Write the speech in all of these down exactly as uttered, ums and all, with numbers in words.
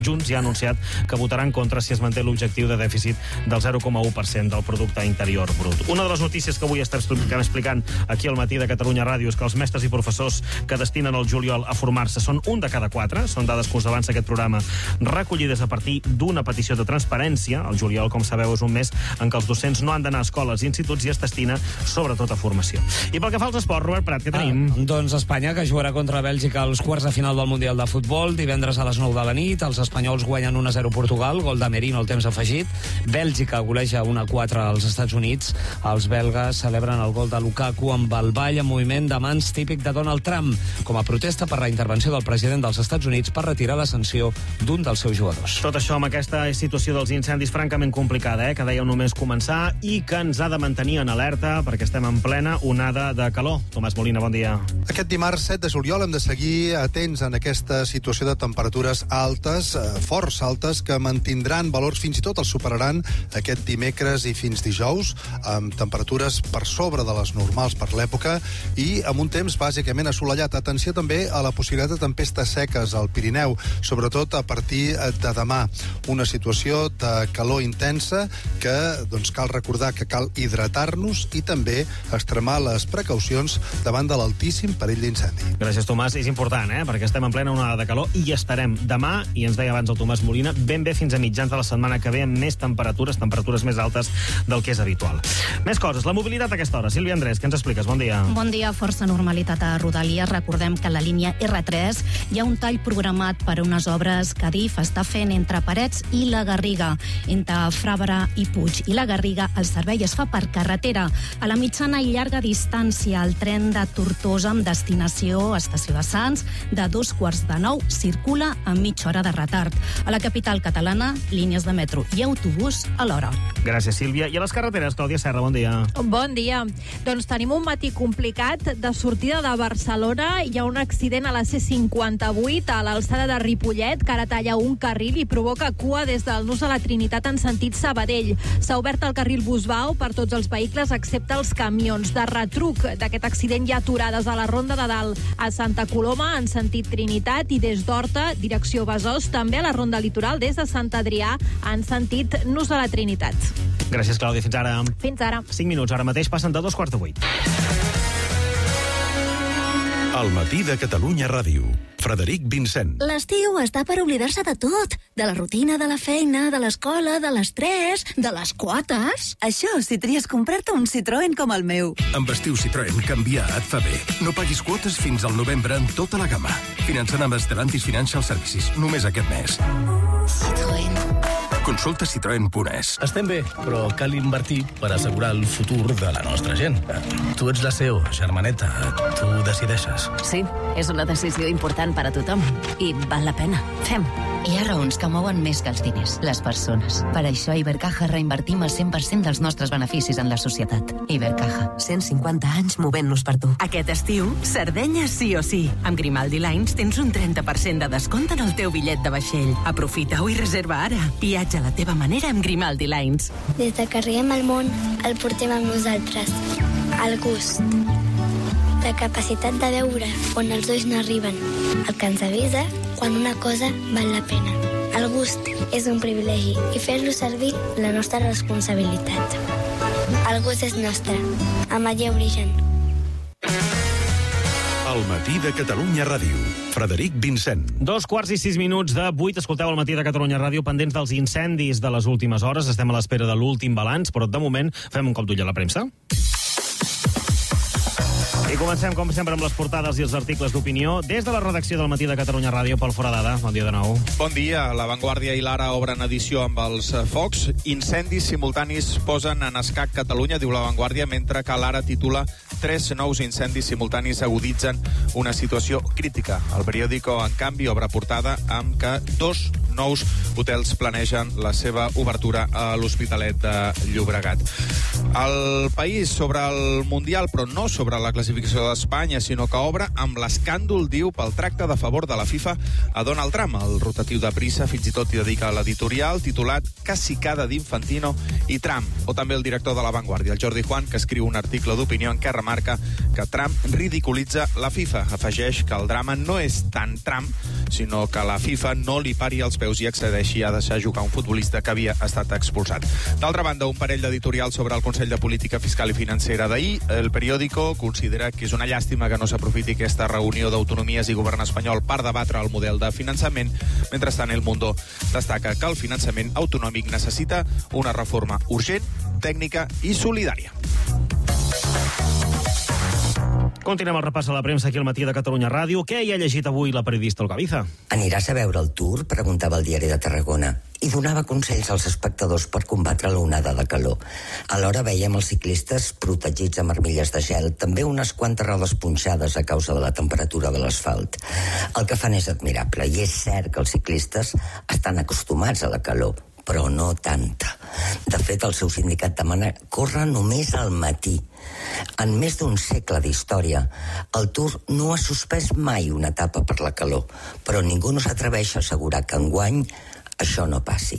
Junts ja ha anunciat que votarà en contra si es manté l'objectiu de dèficit del zero coma u per cent del producte interior brut. Una de les notícies que avui estem explicant aquí al Matí de Catalunya Ràdio és que els mestres i professors que destinen el juliol a formar-se són un de cada quatre. Són dades que us avança aquest programa, recollides a partir d'una petició de transparència. El juliol, com sabeu, és un mes en què els docents no han d'anar a escoles i instituts i es destina sobretot a formació. I pel que fa als esports, Robert Prat, què tenim? Ah, doncs Espanya, que jugarà contra Bèlgica als quarts de final del Mundial de Futbol, divendres a les nou de la nit. Els espanyols guanyen un a zero Portugal, gol de Merino al temps afegit. Bèlgica goleja un a quatre als Estats Units. Els belgues celebren el gol de Lukaku amb el ball en moviment de mans típic de Donald Trump, com a protesta per la intervenció del president dels Estats Units per retirar la sanció d'un dels seus jugadors. Tot això amb aquesta situació dels incendis francament complicada, eh? que dèieu només començar i que ens ha de mantenir en alerta perquè estem en plena onada de calor. Tomàs Molina, bon dia. Aquest dimarts set de juliol hem de seguir atents en aquesta situació de temperatures altes, força altes, que mantindran valors, fins i tot els superaran aquest dimecres i fins dijous, amb temperatures per sobre de les normals per l'època i amb un temps bàsicament assolellat. Atenció també a la possibilitat de tempestes seques al Pirineu, sobretot a partir de demà. Una situació de calor intensa que doncs, cal recordar que cal hidratar-nos i també extremar les precaucions davant de l'altíssim perill d'incendi. Gràcies, Tomàs. És important, eh? perquè estem en plena onada de calor i hi estarem demà, i ens deia abans el Tomàs Molina, ben bé fins a mitjans de la setmana que ve amb més temperatures, temperatures més altes del que és habitual. Més coses, la mobilitat a aquesta hora. Sílvia Andrés, què ens expliques? Bon dia. Bon dia, força normalitat a Rodalies. Recordem que a la línia erre tres hi ha un tall programat per unes obres que Adif està fent entre Parets i la Garriga. Entre Fràbara i Puig i la Garriga el servei es fa per carretera. A la mitjana i llarga distància, el tren de Tortosa amb destinació a Estació de Sants de dos quarts de nou circula amb mitja hora de retard. A la capital catalana, línies de metro i autobús a l'hora. Gràcies, Sílvia. I a les carreteres, Clàudia Serra, bon dia. Bon dia. Doncs tenim un matí complicat. De sortida de Barcelona hi ha un accident a la C cinquanta-vuit a l'alçada de Ripollet, que ara talla un carril i provoca cua des del Nus de la Trinitat en sentit Sabadell. S'ha obert el carril Busbau per tots els vehicles excepte els camions. De retruc d'aquest accident hi ha aturades a la Ronda de Dalt a Santa Coloma en sentit Trinitat i des d'Horta, direcció Besòs, també a la Ronda Litoral des de Sant Adrià en sentit Nus de la Trinitat. Gràcies, Clàudia. Fins ara. Fins ara. Cinc minuts. Ara mateix passen de dos quarts de vuit. El Matí de Catalunya Ràdio. Frederic Vincent. L'estiu està per oblidar-se de tot. De la rutina, de la feina, de l'escola, de l'estrès, de les quotes. Això si tries comprar-te un Citroën com el meu. Amb estiu Citroën, canviar et fa bé. No paguis quotes fins al novembre en tota la gamma. Finançant amb Stellantis Financial Services. Només aquest mes. Citroën. Consulta citroen punt es. Estem bé, però cal invertir per assegurar el futur de la nostra gent. Tu ets la C E O, germaneta. Tu decideixes. Sí, és una decisió important per a tothom. I val la pena. Fem. Hi ha raons que mouen més que els diners, les persones. Per això a Ibercaja reinvertim el cent per cent dels nostres beneficis en la societat. Ibercaja. cent cinquanta anys movent-nos per tu. Aquest estiu, Sardenya sí o sí. Amb Grimaldi Lines tens un trenta per cent de descompte en el teu bitllet de vaixell. Aprofita-ho i reserva ara. Viatja a la teva manera amb Grimaldi Lines. Des que arribem al món, el portem amb nosaltres. El gust. La capacitat de veure on els ulls no arriben. El que ens avisa quan una cosa val la pena. El gust és un privilegi i fer-lo servir la nostra responsabilitat. El gust és nostre. Ametller Origen. El Matí de Catalunya Ràdio. Frederic Vincent. Dos quarts i sis minuts de vuit. Escolteu el Matí de Catalunya Ràdio, pendents dels incendis de les últimes hores. Estem a l'espera de l'últim balanç, però de moment fem un cop d'ull a la premsa. I comencem, com sempre, amb les portades i els articles d'opinió. Des de la redacció del Matí de Catalunya Ràdio, Pol Foradada. Bon dia de nou. Bon dia. La Vanguardia i l'Ara obren edició amb els focs. Incendis simultanis posen en escac Catalunya, diu la Vanguardia, mentre que l'Ara titula tres nous incendis simultanis aguditzen una situació crítica. El periòdico, en canvi, obre portada amb que dos nous hotels planegen la seva obertura a l'Hospitalet de Llobregat. El País sobre el Mundial, però no sobre la classificació d'Espanya, sinó que obre amb l'escàndol, diu, pel tracte de favor de la FIFA a Donald Trump. El rotatiu de prissa fins i tot hi dedica l'editorial titulat Cacicada d'Infantino i Trump, o també el director de La Vanguardia, el Jordi Juan, que escriu un article d'opinió en què remarca que Trump ridiculitza la FIFA. Afegeix que el drama no és tant Trump, sinó que la FIFA no li pari els peus i accedeixi a deixar jugar un futbolista que havia estat expulsat. D'altra banda, un parell d'editorials sobre el Consell de Política Fiscal i Financera d'ahir. El periòdico considera que és una llàstima que no s'aprofiti aquesta reunió d'autonomies i govern espanyol per debatre el model de finançament. Mentrestant, El Mundo destaca que el finançament autonòmic necessita una reforma urgent, tècnica i solidària. Continuem el repàs a la premsa aquí al matí de Catalunya Ràdio. Què hi ha llegit avui la periodista Olga Viza? Aniràs a veure el Tour? Preguntava el diari de Tarragona. I donava consells als espectadors per combatre l'onada de calor. Alhora veiem els ciclistes protegits amb armilles de gel, també unes quantes rodes punxades a causa de la temperatura de l'asfalt. El que fan és admirable, i és cert que els ciclistes estan acostumats a la calor, però no tanta. De fet, el seu sindicat demana córrer només al matí. En més d'un segle d'història, el Tour no ha suspès mai una etapa per la calor, però ningú no s'atreveix a assegurar que enguany això no passi.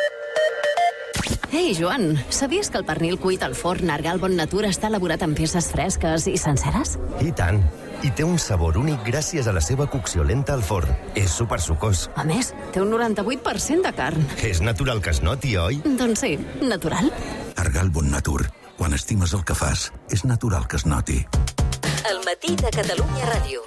Ei, Joan, sabies que el pernil cuit al forn Argal Bon Natura està elaborat amb peces fresques i senceres? I tant. I té un sabor únic gràcies a la seva cocció lenta al forn. És supersucós. A més, té un noranta-vuit per cent de carn. És natural que es noti, oi? Doncs sí, natural. Argal Bon Natur. Quan estimes el que fas, és natural que es noti. El matí de Catalunya Ràdio.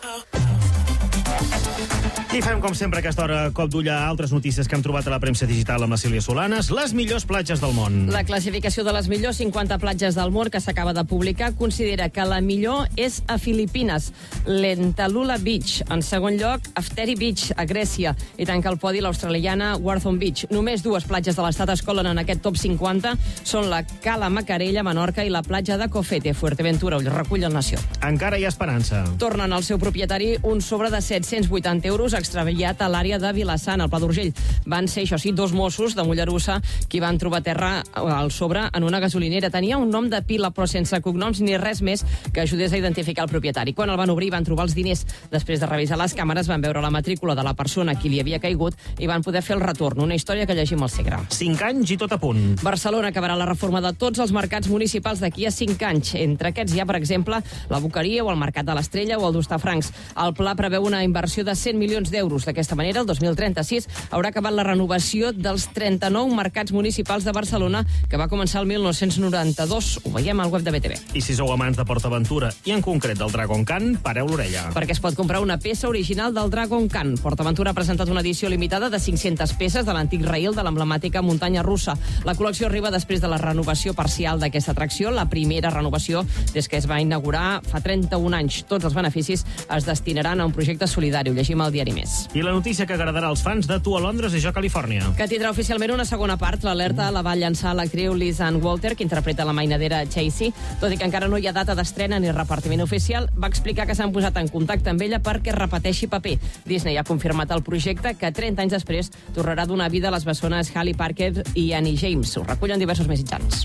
I fem, com sempre, a aquesta hora, cop d'ull a altres notícies que hem trobat a la premsa digital amb la Sílvia Solanes. Les millors platges del món. La classificació de les millors cinquanta platges del món que s'acaba de publicar considera que la millor és a Filipines, Lentalula Beach. En segon lloc, Afteri Beach, a Grècia. I tanca el podi l'australiana Warthon Beach. Només dues platges de l'estat es colen en aquest top cinquanta. Són la Cala Macarella, Menorca, i la platja de Cofete, Fuerteventura, ho recull el Nació. Encara hi ha esperança. Tornen al seu propietari un sobre de set-cents vuitanta euros extraviat a l'àrea de Vilassant, al Pla d'Urgell. Van ser, això sí, dos Mossos de Mollerussa qui van trobar a terra al sobre en una gasolinera. Tenia un nom de pila, però sense cognoms ni res més que ajudés a identificar el propietari. Quan el van obrir, van trobar els diners. Després de revisar les càmeres, van veure la matrícula de la persona a qui li havia caigut i van poder fer el retorn. Una història que llegim al Segre. Cinc anys i tot a punt. Barcelona acabarà la reforma de tots els mercats municipals d'aquí a cinc anys. Entre aquests hi ha, per exemple, la Boqueria o el Mercat de l'Estrella o el d'Hostafrancs. El pla preveu una inversió de cent milions d'euros. D'aquesta manera, el dos mil trenta-sis haurà acabat la renovació dels trenta-nou mercats municipals de Barcelona, que va començar el mil nou-cents noranta-dos. Ho veiem al web de B T V. I si sou amants de PortAventura, i en concret del Dragon Khan, pareu l'orella. Perquè es pot comprar una peça original del Dragon Khan. PortAventura ha presentat una edició limitada de cinc-centes peces de l'antic rail de l'emblemàtica muntanya russa. La col·lecció arriba després de la renovació parcial d'aquesta atracció, la primera renovació des que es va inaugurar fa trenta-un anys. Tots els beneficis es destinaran a un projecte solidari. Ho llegim al diari Més. I la notícia que agradarà als fans de Tu a Londres i Jo a Califòrnia. Que tindrà oficialment una segona part. L'alerta la va llançar l'actriu Liz Ann Walter, que interpreta la mainadera Chasey. Tot i que encara no hi ha data d'estrena ni repartiment oficial, va explicar que s'han posat en contacte amb ella perquè repeteixi paper. Disney ha confirmat el projecte, que trenta anys després tornarà a donar vida a les bessones Halle Parker i Annie James. Ho recullen diversos mitjans.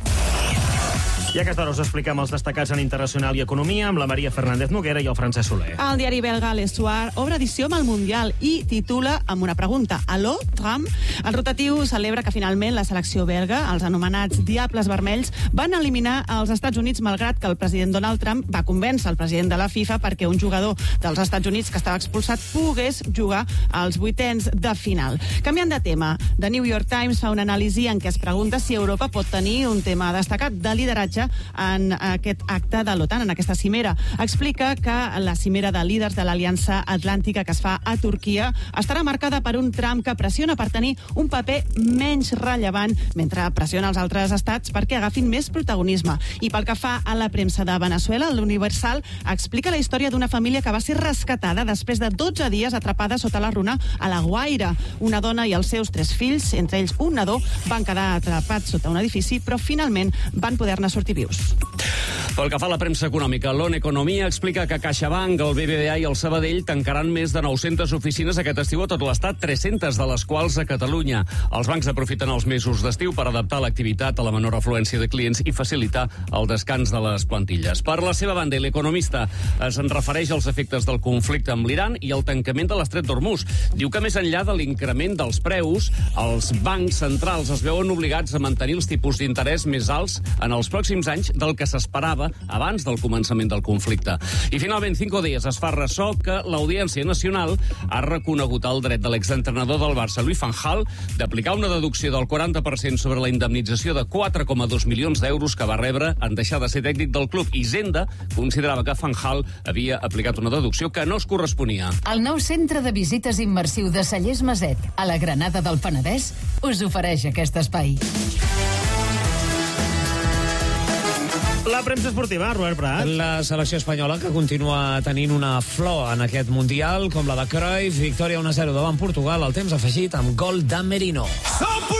I a aquesta hora us expliquem els destacats en internacional i economia amb la Maria Fernández Noguera i el Francesc Soler. El diari belga Le Soir obre edició amb el Mundial i titula amb una pregunta. Aló, Trump? El rotatiu celebra que finalment la selecció belga, els anomenats Diables Vermells, van eliminar els Estats Units malgrat que el president Donald Trump va convèncer el president de la FIFA perquè un jugador dels Estats Units que estava expulsat pogués jugar als vuitens de final. Canviant de tema, The New York Times fa una anàlisi en què es pregunta si Europa pot tenir un tema destacat de lideratge en aquest acte de l'OTAN, en aquesta cimera. Explica que la cimera de líders de l'Aliança Atlàntica que es fa a Turquia estarà marcada per un Trump que pressiona per tenir un paper menys rellevant mentre pressiona els altres estats perquè agafin més protagonisme. I pel que fa a la premsa de Venezuela, l'Universal explica la història d'una família que va ser rescatada després de dotze dies atrapada sota la runa a La Guaira. Una dona i els seus tres fills, entre ells un nadó, van quedar atrapats sota un edifici, però finalment van poder-ne sortir vius. Pel que fa a la premsa econòmica, l'On Economia explica que CaixaBank, el B B V A i el Sabadell tancaran més de nou-centes oficines aquest estiu a tot l'estat, tres-centes de les quals a Catalunya. Els bancs aprofiten els mesos d'estiu per adaptar l'activitat a la menor afluència de clients i facilitar el descans de les plantilles. Per la seva banda, l'Economista es refereix als efectes del conflicte amb l'Iran i el tancament de l'estret d'Hormuz. Diu que més enllà de l'increment dels preus, els bancs centrals es veuen obligats a mantenir els tipus d'interès més alts en els pròxims anys del que s'esperava abans del començament del conflicte. I finalment, Cinco Días es fa ressò que l'Audiència Nacional ha reconegut el dret de l'exentrenador del Barça, Louis van Gaal, d'aplicar una deducció del quaranta per cent sobre la indemnització de quatre coma dos milions d'euros que va rebre en deixar de ser tècnic del club. Hisenda considerava que Van Gaal havia aplicat una deducció que no es corresponia. El nou centre de visites immersiu de Cellers Maset, a la Granada del Penedès, us ofereix aquest espai. La premsa esportiva, Robert Prat. La selecció espanyola, que continua tenint una flor en aquest Mundial, com la de Cruyff, victòria un a zero davant Portugal, al temps afegit amb gol de Merino.